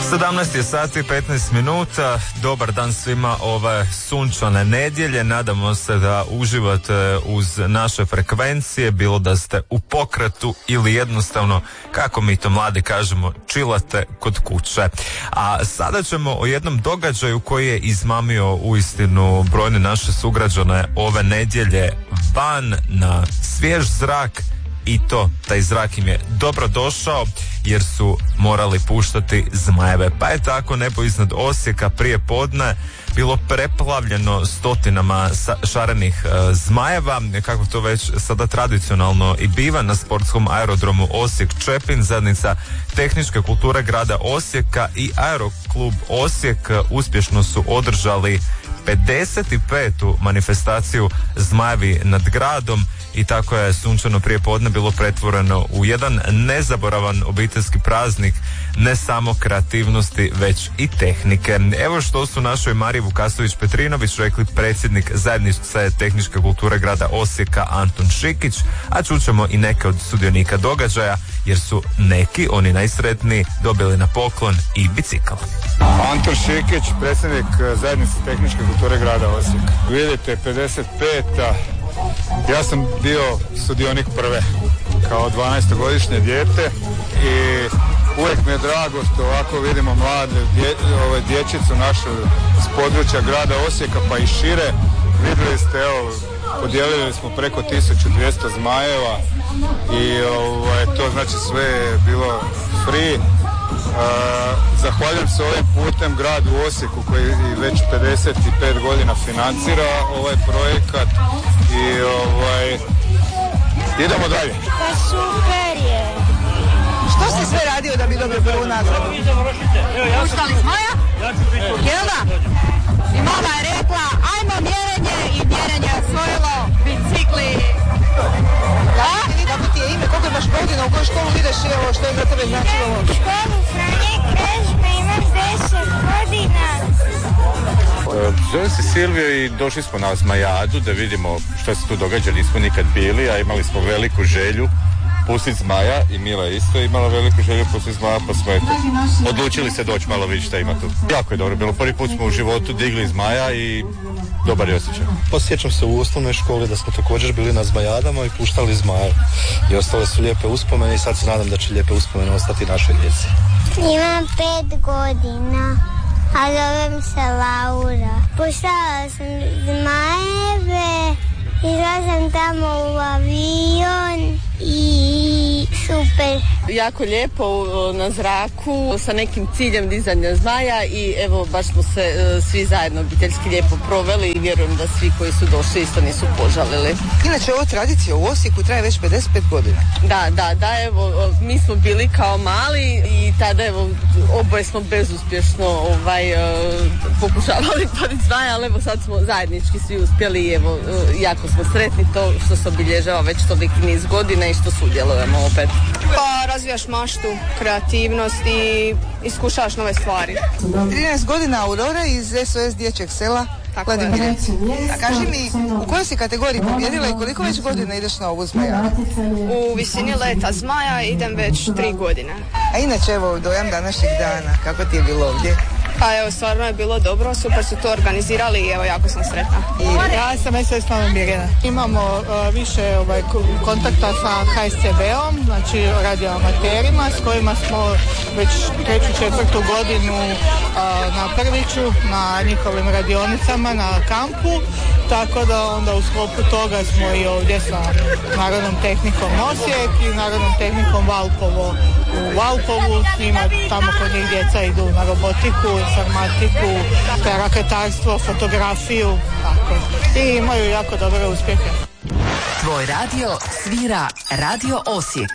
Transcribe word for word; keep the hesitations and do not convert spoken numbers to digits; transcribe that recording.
sedamnaest je sati i petnaest minuta. Dobar dan svima ove sunčane nedjelje. Nadamo se da uživate uz naše frekvencije, bilo da ste u pokretu ili jednostavno, kako mi to mladi kažemo, čilate kod kuće. A sada ćemo o jednom događaju koji je izmamio uistinu brojne naše sugrađane ove nedjelje van na svjež zrak. I to, taj zrak im je dobro došao jer su morali puštati zmajeve. Pa je tako nebo iznad Osijeka prije podne bilo preplavljeno stotinama šarenih e, zmajeva, kako to već sada tradicionalno i biva na sportskom aerodromu Osijek-Čepin. Zajednica tehničke kulture grada Osijeka i Aeroklub Osijek uspješno su održali pedeset petu manifestaciju Zmajevi nad gradom i tako je sunčano prije podne bilo pretvoreno u jedan nezaboravan obiteljski praznik, ne samo kreativnosti već i tehnike. Evo što su našoj Mariji Vukasović-Petrinović rekli predsjednik Zajednice tehničke kulture grada Osijeka Anton Šikić, a čućemo i neke od sudionika događaja jer su neki, oni najsretniji, dobili na poklon i bicikl. Anton Šikić, predsjednik Zajednice tehničke kulture grada Osijeka. Vidite, pedeset peta Ja sam bio sudionik prve kao dvanaestogodišnje dijete i uvijek mi je drago što ovako vidimo mlade dje, ove, dječicu našu s područja grada Osijeka pa i šire. Vidjeli ste, evo, podijelili smo preko tisuću dvjesto zmajeva i ovaj, to znači sve je bilo free. Uh, zahvaljujem se ovim putem gradu Osijeku koji već pedeset pet godina financira ovaj projekat i ovaj, idemo dalje. Pa super je. Što si sve radio da bi dobio prvu nagradu? Puštali zmaja? Jel da? I mama je rekla, ajmo mjerenje i mjerenje je osvojilo bicikli. Da? Kako ti je ime? Koliko imaš godina? U koju školu ideš i evo što je za tebe značilo? U školu Franje Krežme, imam deset godina. Zovem se Silvio i došli smo na Zmajadu da vidimo što se tu događa, nismo nikad bili, a imali smo veliku želju pustiti zmaja i Mila je isto imala veliku želju pustiti zmaja, pa smo eto odlučili se doći malo vidjeti šta ima tu. Jako je dobro bilo, prvi put smo u životu digli zmaja i dobar je osjećaj. Posjećam se u osnovnoj školi da smo također bili na zmajadama i puštali zmaje i ostale su lijepe uspomene i sad se nadam da će lijepe uspomene ostati našoj djeci. Imam pet godina, a zovem se Laura. Puštala sam zmajeve, išla sam tamo u avion i super. Jako lijepo na zraku sa nekim ciljem dizanja zmaja i evo baš smo se svi zajedno obiteljski lijepo proveli i vjerujem da svi koji su došli isto nisu požalili. Inače ova tradicija u Osijeku traje već pedeset pet godina. Da, da, da, evo mi smo bili kao mali i tada evo oboje smo bezuspješno ovaj, pokušavali paditi zmaja, ali evo sad smo zajednički svi uspjeli i evo jako smo sretni to što se obilježava već toliki niz godina i što sudjelujemo opet. Pa razvijaš maštu, kreativnost i iskušavaš nove stvari. trinaest godina Aurora iz S O S dječjeg sela Vladimira. A kaži mi, u kojoj si kategoriji pobjedila i koliko već godina ideš na ovu zmajadu? U visini leta zmaja idem već tri godine. A inače, evo, dojam današnjeg dana, kako ti je bilo ovdje? Pa evo, stvarno je bilo dobro, super su to organizirali i evo, jako sam sretna. Ja sam S O S Mama Mirjana. Imamo uh, više ovaj, kontakta sa H S C B-om, znači radioamaterima, s kojima smo već treću, četvrtu godinu uh, na Prviću, na njihovim radionicama, na kampu, tako da onda u sklopu toga smo i ovdje sa Narodnom tehnikom Osijek i Narodnom tehnikom Valpovo u Valpovu, s njima tamo kod njih djeca idu na robotiku, informatiku, raketarstvo, fotografiju, tako. I imaju jako dobre uspjehe. Tvoj radio svira Radio Osijek.